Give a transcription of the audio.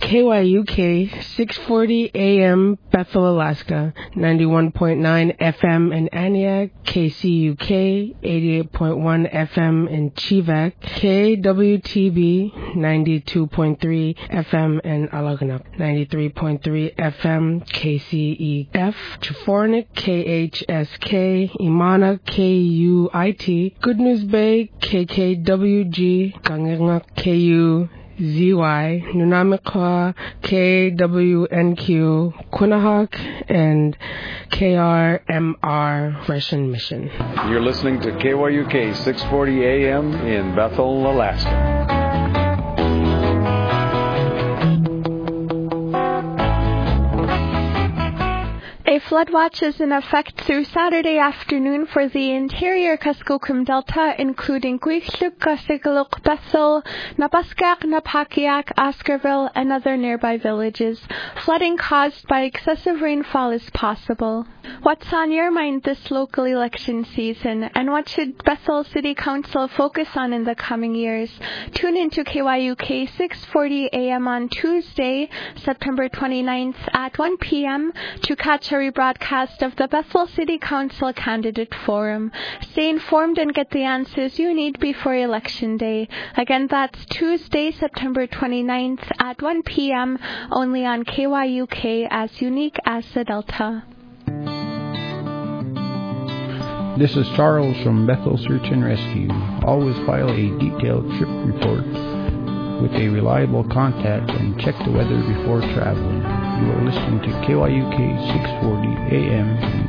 KYUK 640 AM Bethel, Alaska, 91.9 FM in Aniak, KCUK 88.1 FM in Chivak, KWTB 92.3 FM in Alagnak, 93.3 FM KCEF, Chafornik KHSK, Imana KUIT, Good News Bay KKWG, Kangangak KU ZY, Nunamikwa, KWNQ, Quinnahock, and KRMR Russian Mission. You're listening to KYUK 640 AM in Bethel, Alaska. A flood watch is in effect through Saturday afternoon for the interior Kuskokwim Delta, including Guisluk, Kasigaluk, Bethel, Napaskak, Napakiak, Oscarville, and other nearby villages. Flooding caused by excessive rainfall is possible. What's on your mind this local election season, and what should Bethel City Council focus on in the coming years? Tune in to KYUK 640 AM on Tuesday, September 29th at 1 p.m. to catch a rebroadcast of the Bethel City Council Candidate Forum. Stay informed and get the answers you need before Election Day. Again, that's Tuesday, September 29th at 1 p.m. only on KYUK, as unique as the Delta. This is Charles from Bethel Search and Rescue. Always file a detailed trip report with a reliable contact and check the weather before traveling. You are listening to KYUK 640 AM